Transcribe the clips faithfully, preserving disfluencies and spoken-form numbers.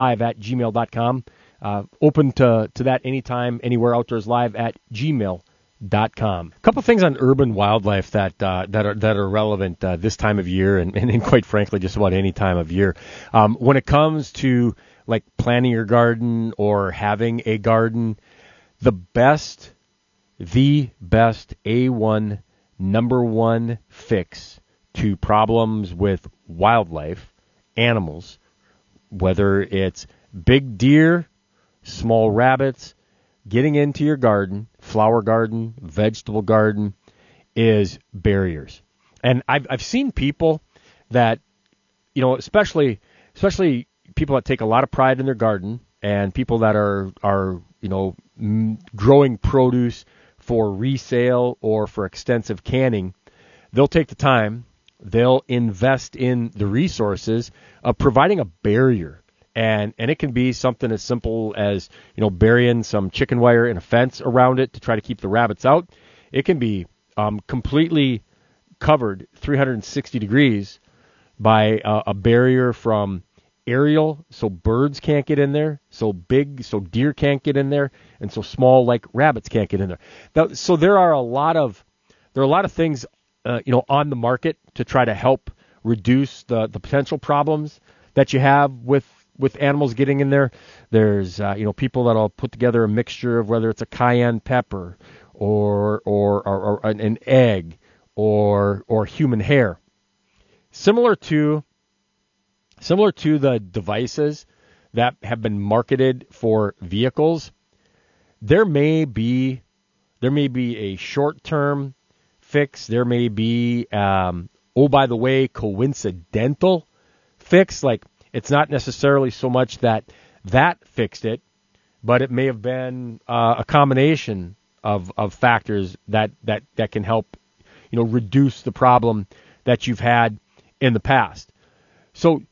live at gmail dot com. Uh, open to, to that anytime, anywhere, outdoors live at gmail dot com. A couple things on urban wildlife that uh, that are that are relevant uh, this time of year, and, and, and quite frankly, just about any time of year. Um, when it comes to like planting your garden or having a garden, the best, the best A one, number one fix to problems with wildlife, animals, whether it's big deer, small rabbits, getting into your garden, flower garden, vegetable garden, is barriers. And I've I've seen people that, you know, especially especially people that take a lot of pride in their garden, and people that are are you know m- growing produce for resale or for extensive canning. They'll take the time, they'll invest in the resources of providing a barrier. And and it can be something as simple as, you know, burying some chicken wire in a fence around it to try to keep the rabbits out. It can be um, completely covered three hundred sixty degrees by uh, a barrier from aerial, so birds can't get in there, so big, so deer can't get in there, and so small, like rabbits can't get in there. Now, so there are a lot of there are a lot of things uh, you know on the market to try to help reduce the the potential problems that you have with. with animals getting in there. There's, uh, you know, people that'll put together a mixture of whether it's a cayenne pepper or or, or, or an egg or or human hair. Similar to similar to the devices that have been marketed for vehicles, there may be there may be a short-term fix. There may be, um, oh, by the way, coincidental fix, like. It's not necessarily so much that that fixed it, but it may have been uh, a combination of, of factors that, that, that can help, you know, reduce the problem that you've had in the past. So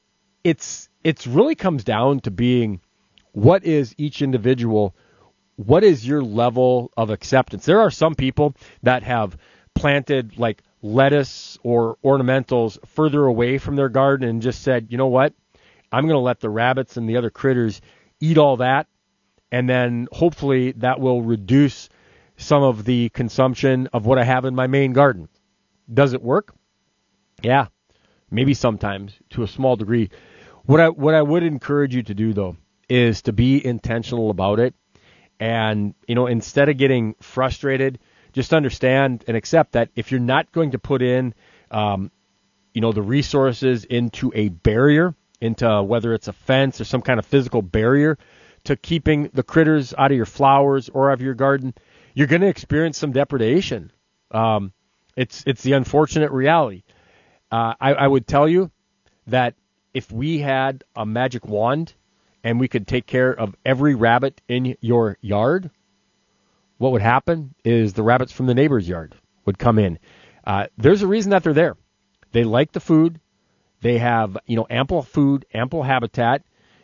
it's it's really comes down to being, what is each individual, what is your level of acceptance? There are some people that have planted like lettuce or ornamentals further away from their garden and just said, you know what, I'm going to let the rabbits and the other critters eat all that, and then hopefully that will reduce some of the consumption of what I have in my main garden. Does it work? Yeah, maybe sometimes to a small degree. What I what I would encourage you to do, though, is to be intentional about it, and you know, instead of getting frustrated, just understand and accept that if you're not going to put in, um, you know, the resources into a barrier, into whether it's a fence or some kind of physical barrier to keeping the critters out of your flowers or out of your garden, you're going to experience some depredation. Um, it's it's the unfortunate reality. Uh, I, I would tell you that if we had a magic wand and we could take care of every rabbit in your yard, what would happen is the rabbits from the neighbor's yard would come in. Uh, there's a reason that they're there. They like the food. They have, you know, ample food, ample habitat,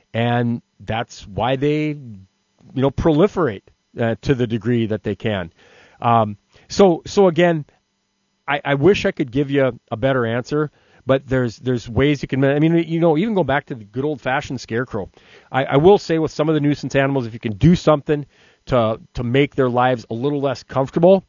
and that's why they, you know, proliferate uh, to the degree that they can. Um, so, so again, I, I wish I could give you a better answer, but there's there's ways you can. I mean, you know, even go back to the good old-fashioned scarecrow. I, I will say with some of the nuisance animals, if you can do something to to make their lives a little less comfortable,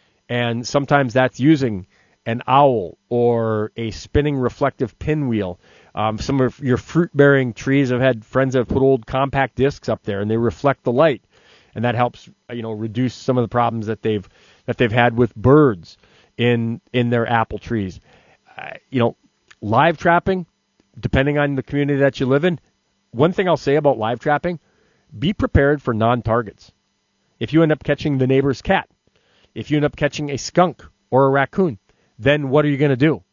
and sometimes that's using an owl or a spinning reflective pinwheel. Um, some of your fruit-bearing trees, I've had friends that have put old compact discs up there, and they reflect the light, and that helps, you know, reduce some of the problems that they've that they've had with birds in in their apple trees. Uh, you know, live trapping, depending on the community that you live in. One thing I'll say about live trapping: be prepared for non-targets. If you end up catching the neighbor's cat, if you end up catching a skunk or a raccoon, then what are you going to do?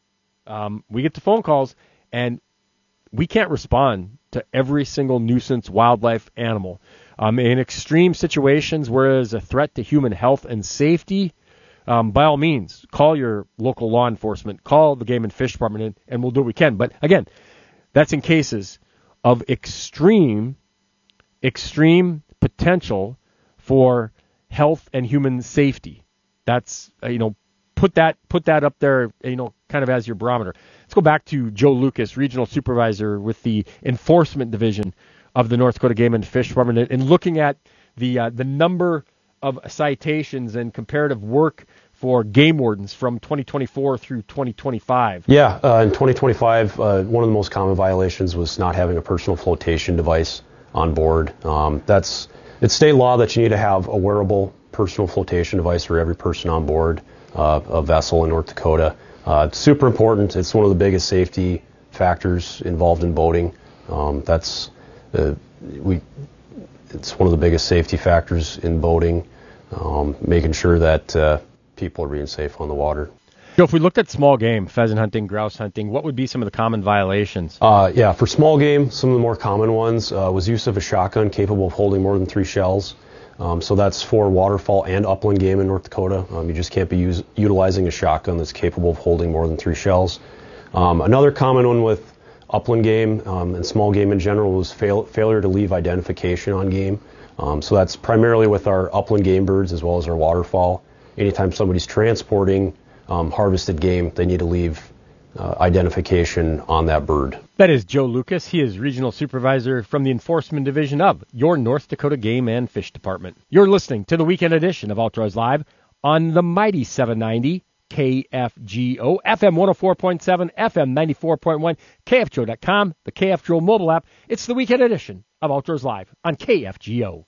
Um, we get the phone calls, and we can't respond to every single nuisance wildlife animal. Um, in extreme situations where there's a threat to human health and safety, um, by all means, call your local law enforcement, call the Game and Fish Department, and, and we'll do what we can. But again, that's in cases of extreme, extreme potential for health and human safety. That's, uh, you know, put that put that up there, you know, kind of as your barometer. Let's go back to Joe Lucas, Regional Supervisor with the Enforcement Division of the North Dakota Game and Fish Department, and looking at the uh, the number of citations and comparative work for game wardens from twenty twenty-four through twenty twenty-five. Yeah, uh, in twenty twenty-five, uh, one of the most common violations was not having a personal flotation device on board. Um, that's it's state law that you need to have a wearable personal flotation device for every person on board uh, a vessel in North Dakota. Uh, it's super important. It's one of the biggest safety factors involved in boating. Um, that's uh, we. It's one of the biggest safety factors in boating. Um, making sure that uh, people are being safe on the water. Joe, if we looked at small game, pheasant hunting, grouse hunting, what would be some of the common violations? Uh, yeah, for small game, some of the more common ones uh, was use of a shotgun capable of holding more than three shells. Um, so that's for waterfowl and upland game in North Dakota. Um, you just can't be use, utilizing a shotgun that's capable of holding more than three shells. Um, another common one with upland game um, and small game in general was fail, failure to leave identification on game. Um, so that's primarily with our upland game birds as well as our waterfowl. Anytime somebody's transporting um, harvested game, they need to leave uh, identification on that bird. That is Joe Lucas. He is Regional Supervisor from the Enforcement Division of your North Dakota Game and Fish Department. You're listening to the weekend edition of Outdoors Live on the mighty seven ninety K F G O, F M one oh four point seven, F M ninety-four point one, K F G O dot com, the K F G O mobile app. It's the weekend edition of Outdoors Live on K F G O.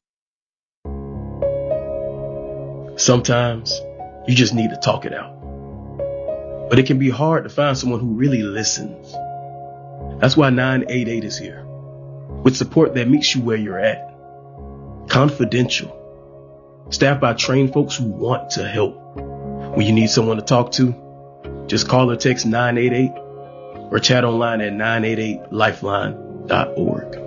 Sometimes you just need to talk it out. But it can be hard to find someone who really listens. That's why nine eight eight is here, with support that meets you where you're at. Confidential. Staffed by trained folks who want to help. When you need someone to talk to, just call or text nine eight eight or chat online at nine eight eight lifeline dot org.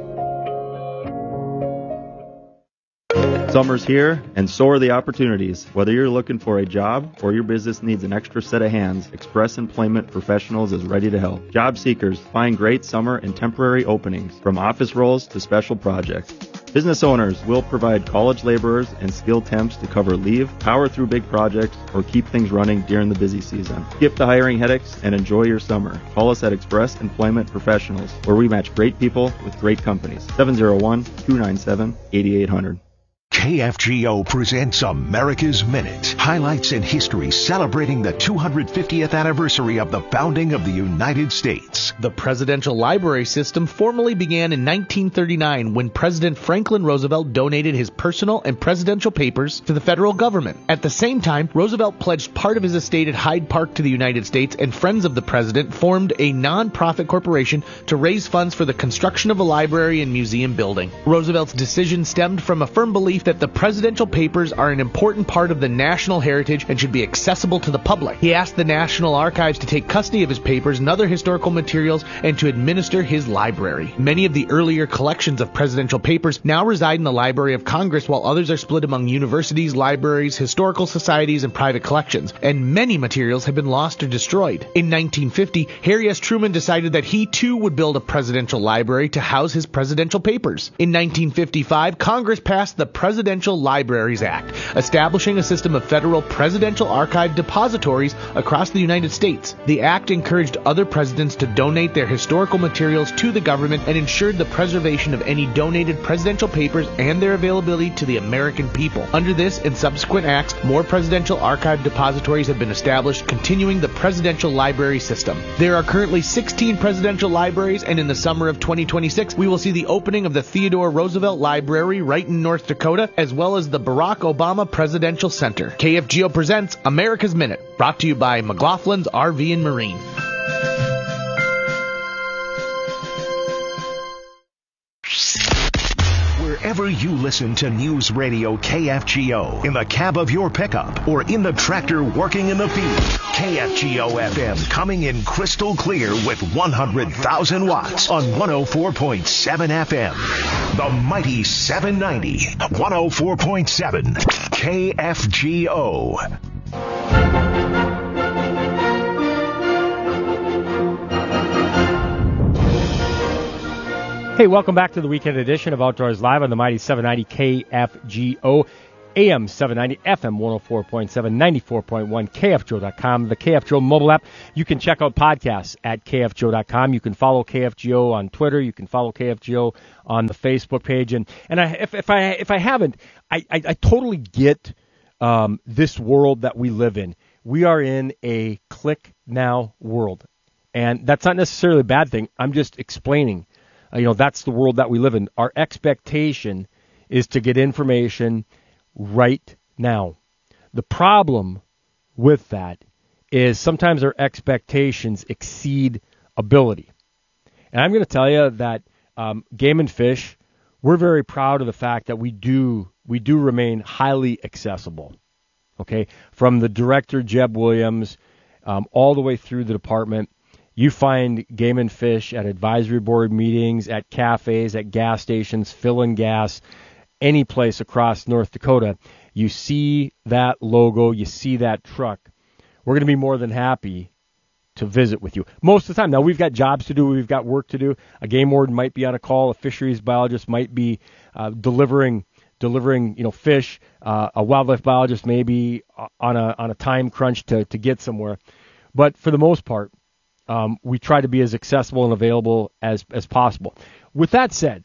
Summer's here, and so are the opportunities. Whether you're looking for a job or your business needs an extra set of hands, Express Employment Professionals is ready to help. Job seekers find great summer and temporary openings, from office roles to special projects. Business owners will provide college laborers and skilled temps to cover leave, power through big projects, or keep things running during the busy season. Skip the hiring headaches and enjoy your summer. Call us at Express Employment Professionals, where we match great people with great companies. seven oh one, two nine seven, eight eight zero zero. K F G O presents America's Minute. Highlights in history celebrating the two hundred fiftieth anniversary of the founding of the United States. The Presidential Library System formally began in nineteen thirty-nine when President Franklin Roosevelt donated his personal and presidential papers to the federal government. At the same time, Roosevelt pledged part of his estate at Hyde Park to the United States, and Friends of the President formed a non-profit corporation to raise funds for the construction of a library and museum building. Roosevelt's decision stemmed from a firm belief that the presidential papers are an important part of the national heritage and should be accessible to the public. He asked the National Archives to take custody of his papers and other historical materials and to administer his library. Many of the earlier collections of presidential papers now reside in the Library of Congress, while others are split among universities, libraries, historical societies, and private collections, and many materials have been lost or destroyed. In nineteen fifty, Harry S. Truman decided that he too would build a presidential library to house his presidential papers. In nineteen fifty-five, Congress passed the Presidential Libraries Act, establishing a system of federal presidential archive depositories across the United States. The act encouraged other presidents to donate their historical materials to the government and ensured the preservation of any donated presidential papers and their availability to the American people. Under this and subsequent acts, more presidential archive depositories have been established, continuing the presidential library system. There are currently sixteen presidential libraries, and in the summer of twenty twenty-six, we will see the opening of the Theodore Roosevelt Library right in North Dakota, as well as the Barack Obama Presidential Center. K F G O presents America's Minute, brought to you by McLaughlin's R V and Marine. Wherever you listen to News Radio K F G O, in the cab of your pickup or in the tractor working in the field, K F G O F M coming in crystal clear with one hundred thousand watts on one oh four point seven F M. The mighty seven ninety, one oh four point seven K F G O. Hey, welcome back to the weekend edition of Outdoors Live on the mighty seven ninety K F G O. A M seven ninety, F M one oh four point seven, ninety-four point one, K F J O dot com, the K F J O mobile app. You can check out podcasts at K F J O dot com. You can follow K F G O on Twitter. You can follow K F G O on the Facebook page. And and I, if, if I if I haven't, I, I, I totally get um, this world that we live in. We are in a click now world, and that's not necessarily a bad thing. I'm just explaining. Uh, you know, that's the world that we live in. Our expectation is to get information right now. The problem with that is sometimes our expectations exceed ability. And I'm going to tell you that um, Game and Fish, we're very proud of the fact that we do we do remain highly accessible. Okay, from the director Jeb Williams um, all the way through the department, you find Game and Fish at advisory board meetings, at cafes, at gas stations, filling gas, any place across North Dakota. You see that logo, you see that truck. We're going to be more than happy to visit with you most of the time. Now, we've got jobs to do. We've got work to do. A game warden might be on a call. A fisheries biologist might be uh, delivering delivering, you know, fish. Uh, a wildlife biologist may be on a on a time crunch to, to get somewhere. But for the most part, um, we try to be as accessible and available as, as possible. With that said,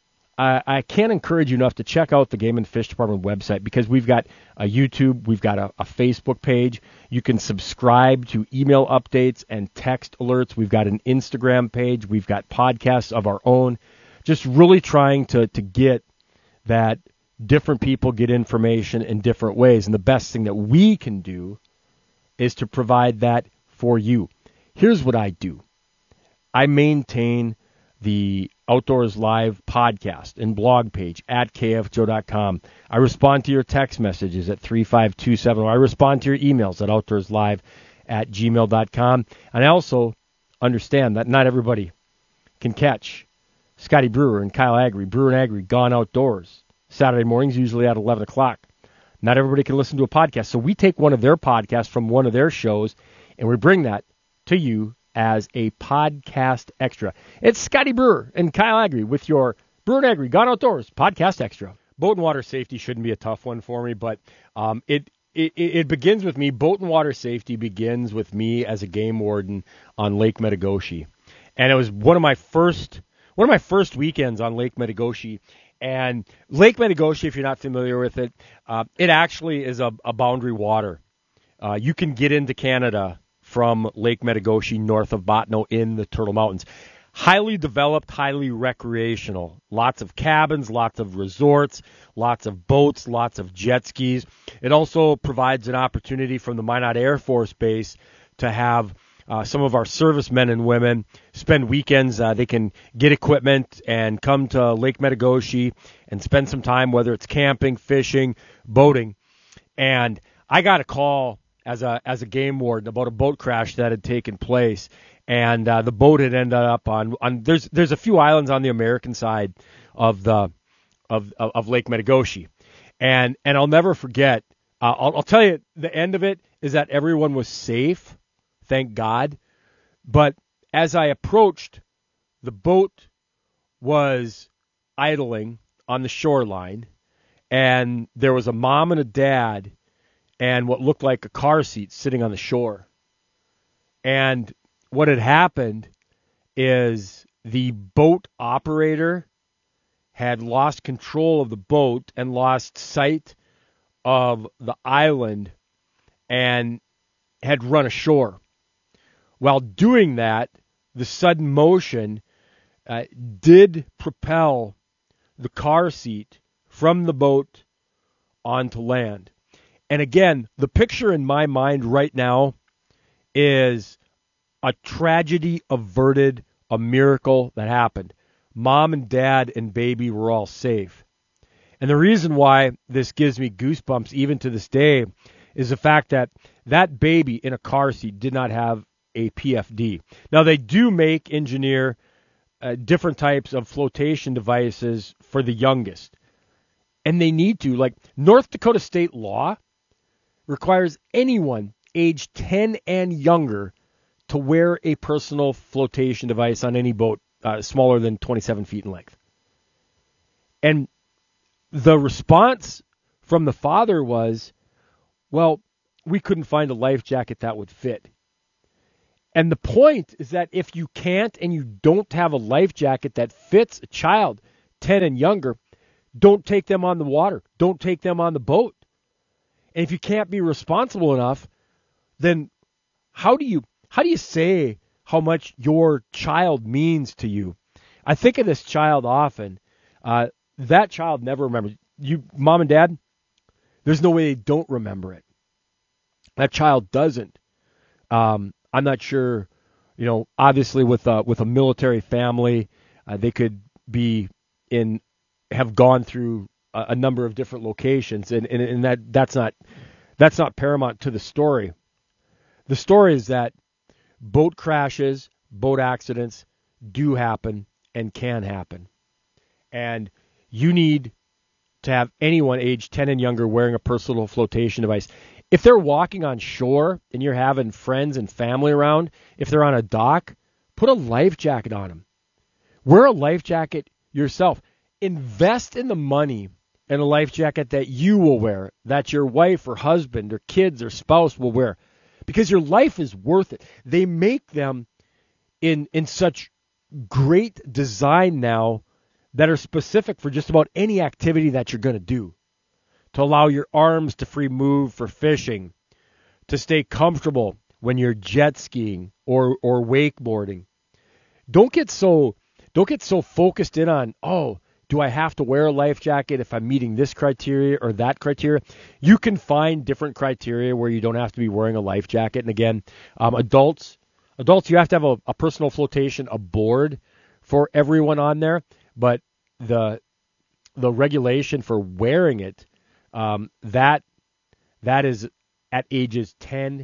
I, I can't encourage you enough to check out the Game and Fish Department website, because we've got a YouTube, we've got a, a Facebook page. You can subscribe to email updates and text alerts. We've got an Instagram page. We've got podcasts of our own. Just really trying to, to get that different people get information in different ways. And the best thing that we can do is to provide that for you. Here's what I do. I maintain the Outdoors Live podcast and blog page at K F J O dot com. I respond to your text messages at three five two seven. I respond to your emails at outdoorslive at gmail dot com. And I also understand that not everybody can catch Scotty Brewer and Kyle Agri, Brewer and Agri, Gone Outdoors, Saturday mornings, usually at eleven o'clock. Not everybody can listen to a podcast. So we take one of their podcasts from one of their shows, and we bring that to you as a podcast extra. It's Scotty Brewer and Kyle Agri with your Brewer and Agri Gone Outdoors podcast extra. Boat and water safety shouldn't be a tough one for me, but um, it, it it begins with me. Boat and water safety begins with me as a game warden on Lake Metagoshi, and it was one of my first one of my first weekends on Lake Metagoshi. And Lake Metagoshi, if you're not familiar with it, uh, it actually is a, a boundary water. Uh, you can get into Canada from Lake Metagoshi north of Botno in the Turtle Mountains. Highly developed, highly recreational. Lots of cabins, lots of resorts, lots of boats, lots of jet skis. It also provides an opportunity from the Minot Air Force Base to have uh, some of our servicemen and women spend weekends. Uh, they can get equipment and come to Lake Metagoshi and spend some time, whether it's camping, fishing, boating. And I got a call as a as a game warden about a boat crash that had taken place, and uh, the boat had ended up on on there's there's a few islands on the American side of the of of, of Lake Metagoshi, and and I'll never forget. Uh, I'll, I'll tell you, the end of it is that everyone was safe, thank God. But as I approached, the boat was idling on the shoreline, and there was a mom and a dad and what looked like a car seat sitting on the shore. And what had happened is the boat operator had lost control of the boat and lost sight of the island and had run ashore. While doing that, the sudden motion uh, did propel the car seat from the boat onto land. And again, the picture in my mind right now is a tragedy averted, a miracle that happened. Mom and dad and baby were all safe. And the reason why this gives me goosebumps even to this day is the fact that that baby in a car seat did not have a P F D. Now, they do make, engineer uh, different types of flotation devices for the youngest. And they need to. Like, North Dakota state law requires anyone age ten and younger to wear a personal flotation device on any boat uh, smaller than twenty-seven feet in length. And the response from the father was, well, we couldn't find a life jacket that would fit. And the point is that if you can't and you don't have a life jacket that fits a child ten and younger, don't take them on the water. Don't take them on the boat. And if you can't be responsible enough, then how do you how do you say how much your child means to you? I think of this child often. Uh, that child never remembers. You, mom and dad, there's no way they don't remember it. That child doesn't. Um, I'm not sure, you know, obviously with a, with a military family, uh, they could be in, have gone through a, a number of different locations, and, and, and that that's not that's not paramount to the story. The story is that boat crashes, boat accidents do happen and can happen. And you need to have anyone age ten and younger wearing a personal flotation device. If they're walking on shore and you're having friends and family around, if they're on a dock, put a life jacket on them. Wear a life jacket yourself. Invest in the money in a life jacket that you will wear, that your wife or husband or kids or spouse will wear, because your life is worth it. They make them in in such great design now that are specific for just about any activity that you're going to do, to allow your arms to free move for fishing, to stay comfortable when you're jet skiing or or wakeboarding. Don't get so don't get so focused in on, oh, do I have to wear a life jacket if I'm meeting this criteria or that criteria? You can find different criteria where you don't have to be wearing a life jacket. And again, um, adults, adults, you have to have a, a personal flotation aboard for everyone on there. But the the regulation for wearing it, um, that that is at ages ten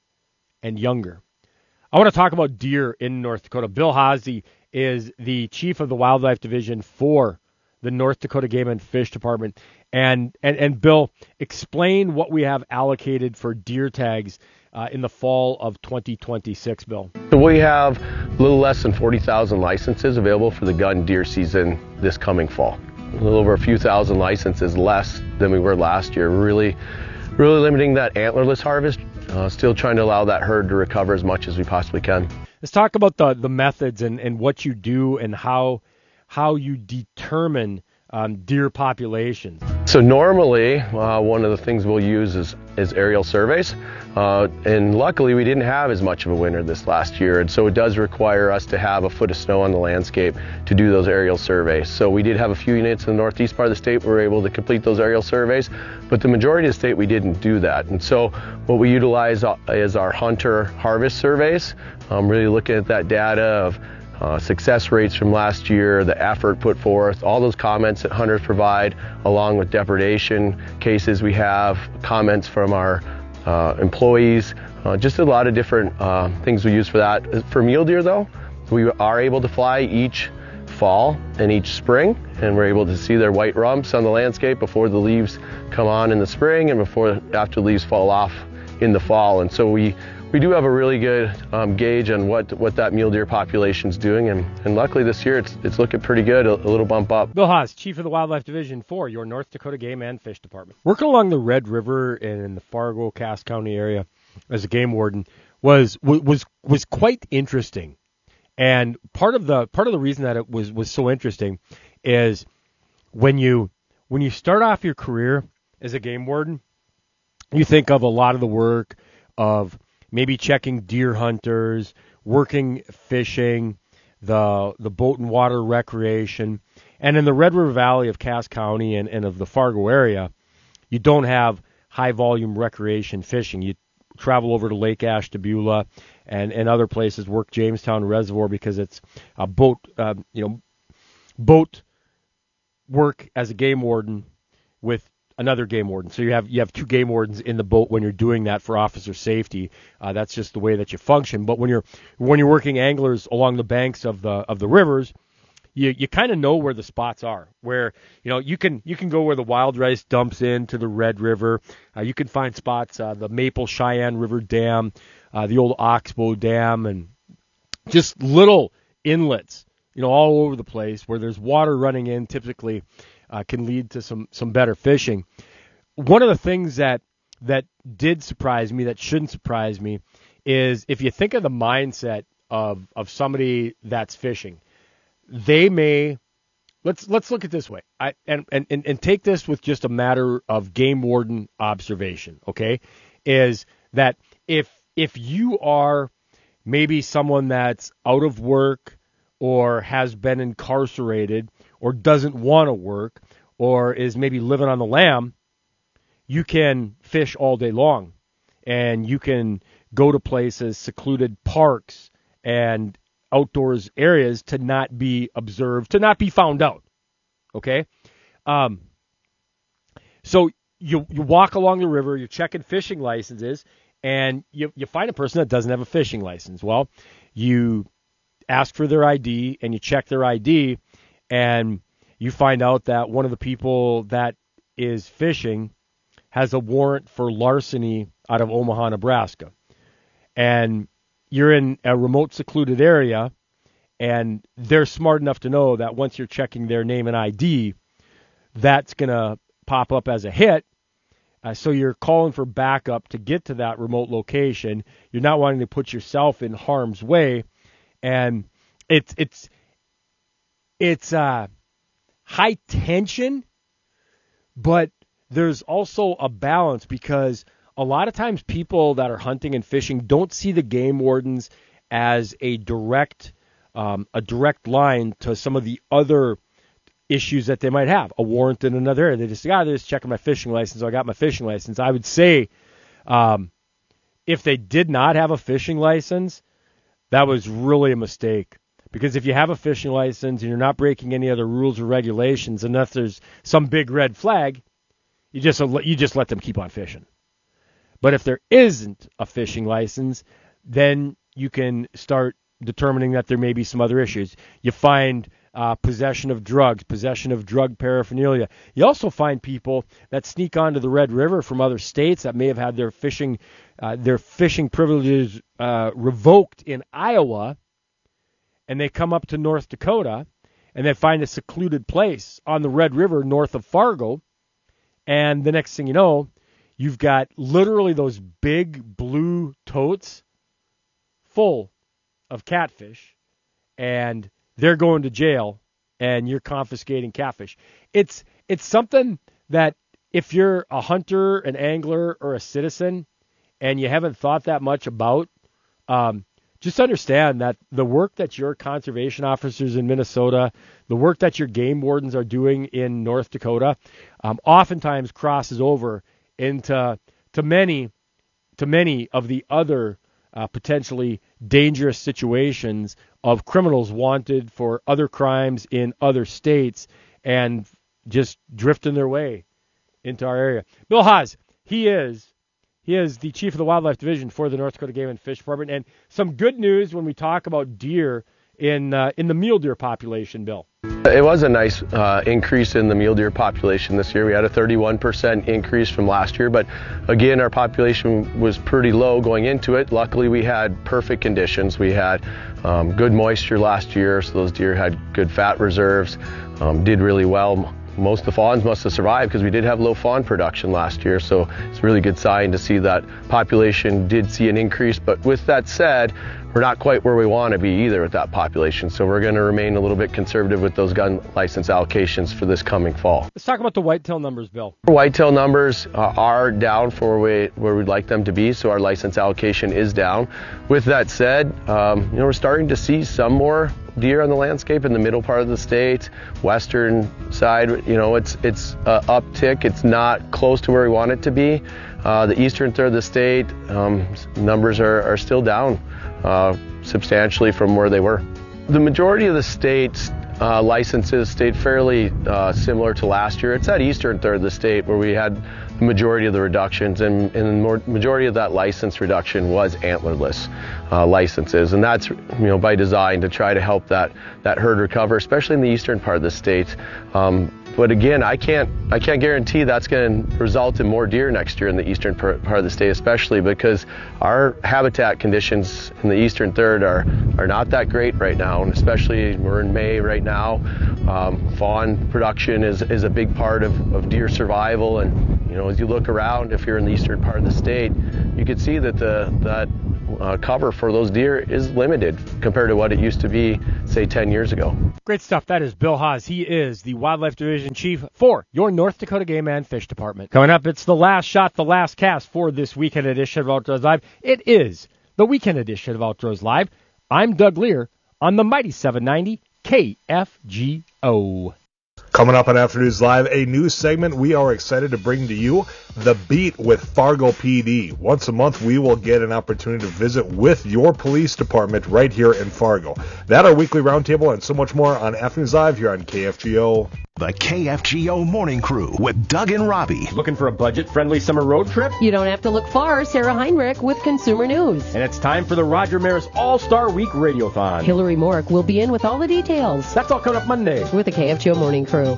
and younger. I want to talk about deer in North Dakota. Bill Haase is the chief of the wildlife division for the North Dakota Game and Fish Department. And and, and Bill, explain what we have allocated for deer tags uh, in the fall of twenty twenty-six, Bill. So we have a little less than forty thousand licenses available for the gun deer season this coming fall. A little over a few thousand licenses less than we were last year. Really, really limiting that antlerless harvest. Uh, still trying to allow that herd to recover as much as we possibly can. Let's talk about the, the methods and, and what you do and how how you determine um, deer populations. So normally, uh, one of the things we'll use is, is aerial surveys. Uh, and luckily, we didn't have as much of a winter this last year. And so it does require us to have a foot of snow on the landscape to do those aerial surveys. So we did have a few units in the northeast part of the state where we were able to complete those aerial surveys. But the majority of the state, we didn't do that. And so what we utilize is our hunter harvest surveys, um, really looking at that data of Uh, success rates from last year, the effort put forth, all those comments that hunters provide, along with depredation cases we have, comments from our uh, employees, uh, just a lot of different uh, things we use for that. For mule deer though, we are able to fly each fall and each spring, and we're able to see their white rumps on the landscape before the leaves come on in the spring and before after the leaves fall off in the fall. And so we We do have a really good um, gauge on what what that mule deer population's doing, and, and luckily this year it's it's looking pretty good, a, a little bump up. Bill Haase, Chief of the Wildlife Division for your North Dakota Game and Fish Department. Working along the Red River and in the Fargo, Cass County area as a game warden was was was quite interesting, and part of the part of the reason that it was was so interesting is when you when you start off your career as a game warden, you think of a lot of the work of maybe checking deer hunters, working fishing, the the boat and water recreation. And in the Red River Valley of Cass County and, and of the Fargo area, you don't have high volume recreation fishing. You travel over to Lake Ashtabula and, and other places, work Jamestown Reservoir because it's a boat, uh, you know, boat work as a game warden with another game warden. So you have you have two game wardens in the boat when you're doing that for officer safety. Uh, that's just the way that you function. But when you're when you're working anglers along the banks of the of the rivers, you you kind of know where the spots are. Where you know you can you can go where the wild rice dumps into the Red River. Uh, you can find spots, uh, the Maple Cheyenne River Dam, uh, the old Oxbow Dam, and just little inlets, you know, all over the place where there's water running in. Typically, Uh, can lead to some, some better fishing. one of the things that that did surprise me, that shouldn't surprise me, is if you think of the mindset of of somebody that's fishing, they may let's let's look at it this way. I and, and, and take this with just a matter of game warden observation, okay? Is that if if you are maybe someone that's out of work or has been incarcerated or doesn't want to work or is maybe living on the lam, you can fish all day long and you can go to places, secluded parks and outdoors areas to not be observed, to not be found out. Okay? Um, so you you walk along the river, you're checking fishing licenses, and you you find a person that doesn't have a fishing license. Well, you ask for their I D and you check their I D, and you find out that one of the people that is fishing has a warrant for larceny out of Omaha, Nebraska. And you're in a remote, secluded area, and they're smart enough to know that once you're checking their name and I D, that's going to pop up as a hit. Uh, so you're calling for backup to get to that remote location. You're not wanting to put yourself in harm's way. And it's it's it's uh, high tension, but there's also a balance, because a lot of times people that are hunting and fishing don't see the game wardens as a direct um, a direct line to some of the other issues that they might have. A warrant in another area. They just say, ah, they're just checking my fishing license. So I got my fishing license. I would say um, if they did not have a fishing license, that was really a mistake. Because if you have a fishing license and you're not breaking any other rules or regulations, unless there's some big red flag, you just you just let them keep on fishing. But if there isn't a fishing license, then you can start determining that there may be some other issues. You find uh, possession of drugs, possession of drug paraphernalia. You also find people that sneak onto the Red River from other states that may have had their fishing uh, their fishing privileges uh, revoked in Iowa, and they come up to North Dakota, and they find a secluded place on the Red River north of Fargo, and the next thing you know, you've got literally those big blue totes full of catfish, and they're going to jail, and you're confiscating catfish. It's it's something that if you're a hunter, an angler, or a citizen, and you haven't thought that much about, um, just understand that the work that your conservation officers in Minnesota, the work that your game wardens are doing in North Dakota, um, oftentimes crosses over into to many to many of the other uh, potentially dangerous situations of criminals wanted for other crimes in other states and just drifting their way into our area. Bill Haas, he is he is the chief of the wildlife division for the North Dakota Game and Fish Department, and some good news when we talk about deer in uh, in the mule deer population, Bill. It was a nice uh, increase in the mule deer population this year. We had a thirty-one percent increase from last year, but again, our population was pretty low going into it. Luckily, we had perfect conditions. We had um, good moisture last year, so those deer had good fat reserves, um, did really well. Most of the fawns must have survived because we did have low fawn production last year, so it's a really good sign to see that population did see an increase. But with that said, we're not quite where we want to be either with that population, so we're going to remain a little bit conservative with those gun license allocations for this coming fall. Let's talk about the whitetail numbers, Bill. Whitetail numbers uh, are down for where, we, where we'd like them to be, so our license allocation is down. With that said, um, you know, we're starting to see some more deer on the landscape in the middle part of the state, western side. You know, it's it's uh, uptick. It's not close to where we want it to be. Uh, the eastern third of the state, um, numbers are, are still down uh, substantially from where they were. The majority of the state's uh, licenses stayed fairly uh, similar to last year. It's that eastern third of the state where we had the majority of the reductions, and, and the majority of that license reduction was antlerless uh, licenses, and that's, you know, by design to try to help that that herd recover, especially in the eastern part of the state. Um, but again, I can't I can't guarantee that's going to result in more deer next year in the eastern part of the state, especially because our habitat conditions in the eastern third are are not that great right now, and especially we're in May right now. Um, fawn production is is a big part of, of deer survival, and you know, as you look around, if you're in the eastern part of the state, you can see that the that uh, cover for those deer is limited compared to what it used to be, say, ten years ago. Great stuff. That is Bill Haas. He is the Wildlife Division Chief for your North Dakota Game and Fish Department. Coming up, it's the last shot, the last cast for this weekend edition of Outdoors Live. It is the weekend edition of Outdoors Live. I'm Doug Lear on the mighty seven ninety K F G O. Coming up on Afternoons Live, a new segment we are excited to bring to you, The Beat with Fargo P D. Once a month, we will get an opportunity to visit with your police department right here in Fargo. That, our weekly roundtable, and so much more on Afternoons Live here on K F G O. The K F G O Morning Crew with Doug and Robbie. Looking for a budget-friendly summer road trip? You don't have to look far. Sarah Heinrich with Consumer News. And it's time for the Roger Maris All-Star Week Radiothon. Hillary Morick will be in with all the details. That's all coming up Monday with the K F G O Morning Crew.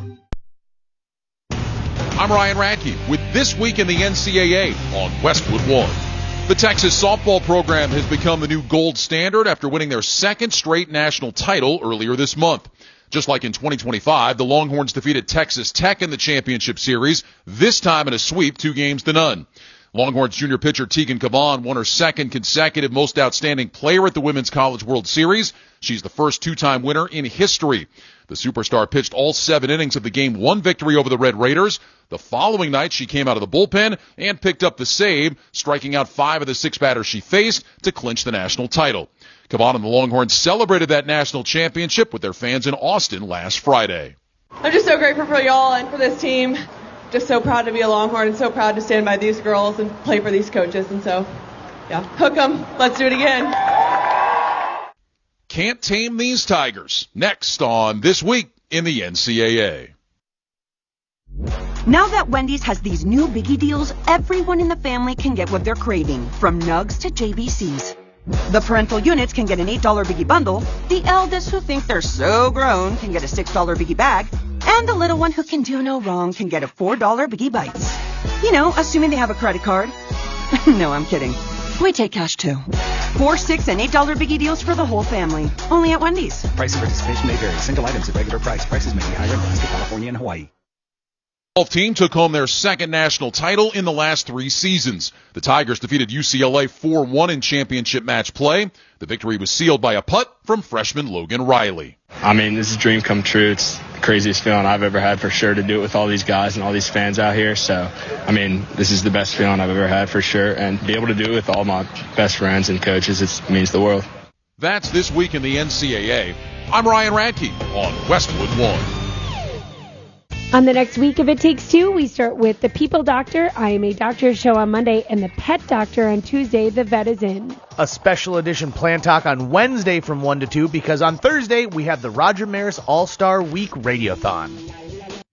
I'm Ryan Radke with This Week in the N C A A on Westwood One. The Texas softball program has become the new gold standard after winning their second straight national title earlier this month. Just like in twenty twenty-five, the Longhorns defeated Texas Tech in the championship series, this time in a sweep, two games to none. Longhorns junior pitcher Tegan Cavan won her second consecutive Most Outstanding Player at the Women's College World Series. She's the first two-time winner in history. The superstar pitched all seven innings of the game one victory over the Red Raiders. The following night, she came out of the bullpen and picked up the save, striking out five of the six batters she faced to clinch the national title. Cavan and the Longhorns celebrated that national championship with their fans in Austin last Friday. I'm just so grateful for y'all and for this team. Just so proud to be a Longhorn and so proud to stand by these girls and play for these coaches. And so, yeah, hook 'em. Let's do it again. Can't tame these Tigers. Next on This Week in the N C A A. Now that Wendy's has these new biggie deals, everyone in the family can get what they're craving, from nugs to J B Cs. The parental units can get an eight dollar biggie bundle, the eldest who think they're so grown can get a six dollar biggie bag, and the little one who can do no wrong can get a four dollar biggie bites. You know, assuming they have a credit card. No, I'm kidding. We take cash too. Four, six, and eight dollar biggie deals for the whole family. Only at Wendy's. Price and participation may vary. Single items at regular price. Prices may be higher in Alaska, California, and Hawaii. The golf team took home their second national title in the last three seasons. The Tigers defeated U C L A four one in championship match play. The victory was sealed by a putt from freshman Logan Riley. I mean, this is a dream come true. It's the craziest feeling I've ever had, for sure, to do it with all these guys and all these fans out here. So, I mean, this is the best feeling I've ever had, for sure. And be able to do it with all my best friends and coaches, it means the world. That's This Week in the N C A A. I'm Ryan Radke on Westwood One. On the next week of It Takes Two, we start with The People Doctor, I Am a Doctor show on Monday, and The Pet Doctor on Tuesday, The Vet is In. A special edition Plant Talk on Wednesday from one to two, because on Thursday we have the Roger Maris All-Star Week Radiothon.